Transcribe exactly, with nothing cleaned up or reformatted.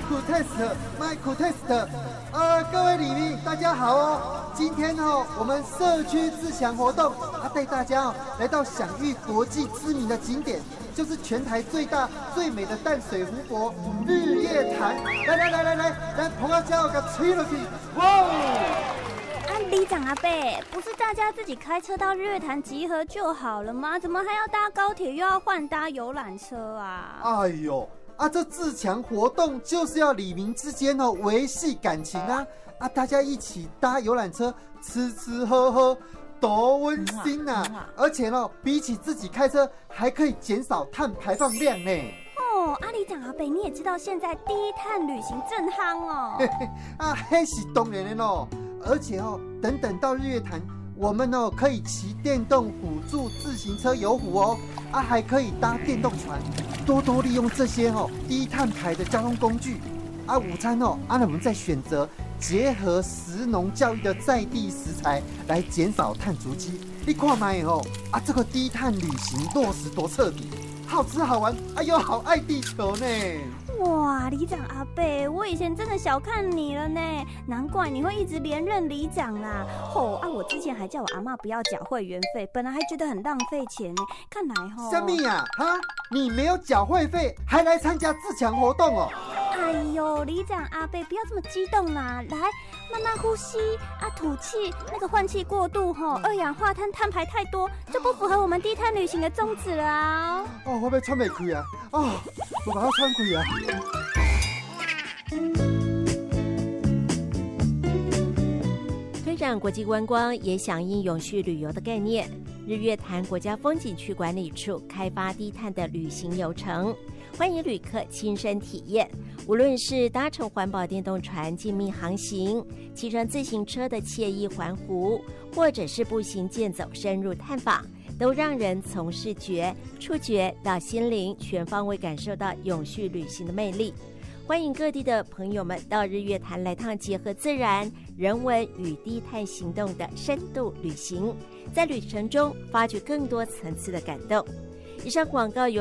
test，Michael test，呃，各位里民，大家好哦。今天哦，我们社区自强活动，啊，带大家哦来到享誉国际知名的景点，就是全台最大最美的淡水湖泊日月潭。来来来来来，来捧个脚给吹落去，哇！ 啊，里长阿伯，不是大家自己开车到日月潭集合就好了吗？怎么还要搭高铁，又要换搭游览车啊？ 哎呦！啊，这自强活动就是要里民之间哦维系感情啊！啊，大家一起搭游览车，吃吃喝喝，多温馨啊！嗯啊而且呢、哦，比起自己开车，还可以减少碳排放量呢。 哦，阿里长阿伯，你也知道现在低碳旅行正夯哦。 嘿嘿，啊，那是当然的咯。而且哦，等等到日月潭，我们哦可以骑电动辅助自行车游湖哦，啊，还可以搭电动船，多多利用这些哦低碳排的交通工具。啊，午餐哦，啊，那我们再选择结合食农教育的在地食材来减少碳足迹。你看嘛哦，啊，这个低碳旅行落实多彻底，好吃好玩，哎呦，好爱地球呢！ 哇，里长阿伯，我以前真的小看你了呢，难怪你会一直连任里长啦。吼、哦、啊，我之前还叫我阿嬷不要缴会员费，本来还觉得很浪费钱呢，看来吼。 什么呀？哈，你没有缴会费，还来参加自强活动哦？ 哎呦，里长阿伯，不要这么激动啦，来，慢慢呼吸啊，吐气，那个换气过度吼，二氧化碳碳排太多，就不符合我们低碳旅行的宗旨了啊。 哦，我要喘不开啊！哦，我把它喘开啊！ 推展国际观光也响应永续旅游的概念，日月潭国家风景区管理处开发低碳的旅行游程，欢迎旅客亲身体验。无论是搭乘环保电动船静谧航行，骑乘自行车的惬意环湖，或者是步行健走深入探访，都让人从视觉、触觉到心灵全方位感受到永续旅行的魅力。欢迎各地的朋友们到日月潭来趟结合自然、人文与低碳行动的深度旅行，在旅程中发掘更多层次的感动。以上广告由